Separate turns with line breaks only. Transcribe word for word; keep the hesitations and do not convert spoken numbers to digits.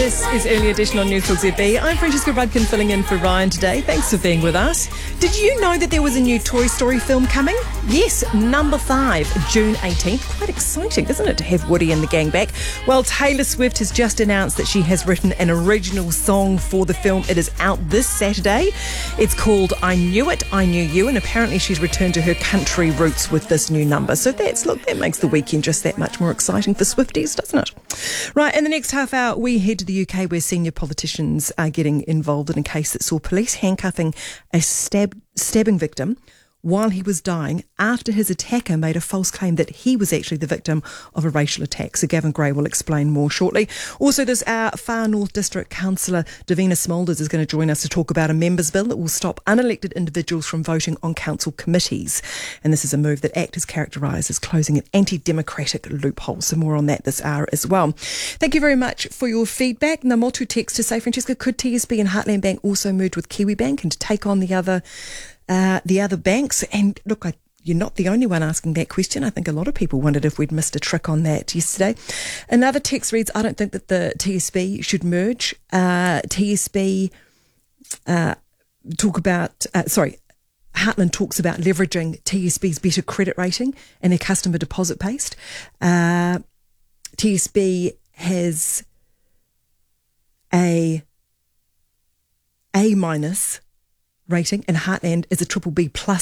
This is Early Edition on News Talk Z B. I'm Francesca Rudkin filling in for Ryan today. Thanks for being with us. Did you know that there was a new Toy Story film coming? Yes, number five, June eighteenth. Quite exciting, isn't it, to have Woody and the gang back? Well, Taylor Swift has just announced that she has written an original song for the film. It is out this Saturday. It's called I Knew It, I Knew You, and apparently she's returned to her country roots with this new number. So that's, look, that makes the weekend just that much more exciting for Swifties, doesn't it? Right, in the next half hour, we head to the U K where senior politicians are getting involved in a case that saw police handcuffing a stab, stabbing victim while he was dying after his attacker made a false claim that he was actually the victim of a racial attack. So Gavin Gray will explain more shortly. Also, this hour, Far North District Councillor Davina Smulders is going to join us to talk about a members' bill that will stop unelected individuals from voting on council committees. And this is a move that ACT has characterised as closing an anti-democratic loophole. So more on that this hour as well. Thank you very much for your feedback. Namotu text to say, Francesca, could T S B and Heartland Bank also merge with Kiwibank and to take on the other Uh, the other banks? And look, I, you're not the only one asking that question. I think a lot of people wondered if we'd missed a trick on that yesterday. Another text reads, I don't think that the T S B should merge. Uh, T S B uh, talk about, uh, sorry, Heartland talks about leveraging T S B's better credit rating and their customer deposit base. Uh, T S B has a A minus rating and Heartland is a triple B plus